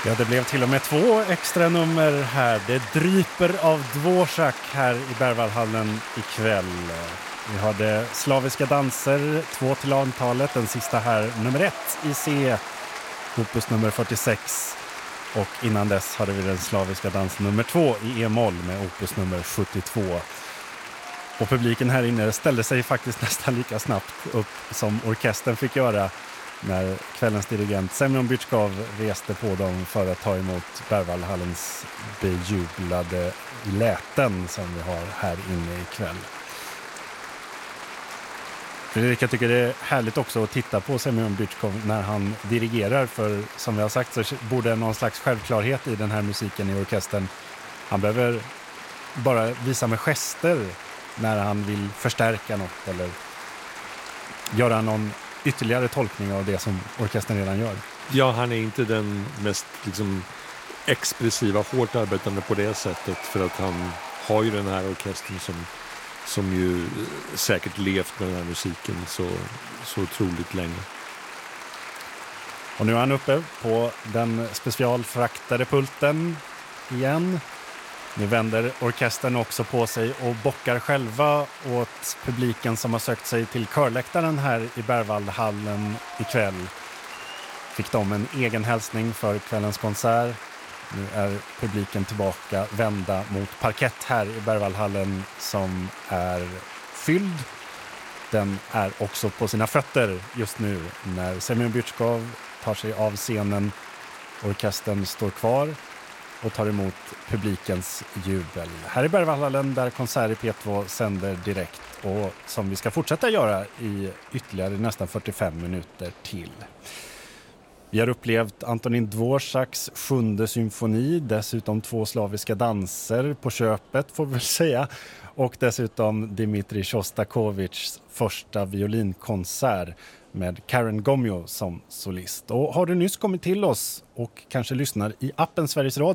Ja, det blev till och med 2 extra nummer här. Det dryper av Dvorak här i Berwaldhallen ikväll. Vi hade slaviska danser, 2 till antalet. Den sista här, nummer 1 i C, opus nummer 46. Och innan dess hade vi den slaviska dansen nummer 2 i E-moll med opus nummer 72. Och publiken här inne ställde sig faktiskt nästan lika snabbt upp som orkestern fick göra när kvällens dirigent Semyon Bychkov reste på dem för att ta emot Berwaldhallens bejublade läten som vi har här inne ikväll. Fredrika tycker det är härligt också att titta på Semyon Bychkov när han dirigerar, för som vi har sagt så borde någon slags självklarhet i den här musiken i orkestern. Han behöver bara visa med gester när han vill förstärka något eller göra någon ytterligare tolkning av det som orkestern redan gör. Ja, han är inte den mest expressiva, hårt arbetande på det sättet, för att han har ju den här orkestern som ju säkert levt med den här musiken så otroligt länge. Och nu är han uppe på den specialfraktade pulten igen. Nu vänder orkestern också på sig och bockar själva åt publiken som har sökt sig till körläktaren här i Berwaldhallen ikväll. Fick de en egen hälsning för kvällens konsert. Nu är publiken tillbaka vända mot parkett här i Berwaldhallen som är fylld. Den är också på sina fötter just nu när Semyon Bychkov tar sig av scenen. Orkestern står kvar och tar emot publikens jubel. Här i Berwaldhallen där Konsert i P2 sänder direkt och som vi ska fortsätta göra i ytterligare nästan 45 minuter till. Vi har upplevt Antonin Dvoraks 7:e symfoni, dessutom 2 slaviska danser på köpet får vi väl säga, och dessutom Dmitrij Shostakovichs första violinkonsert med Karen Gomyo som solist. Och har du nyss kommit till oss och kanske lyssnar i appen Sveriges Radio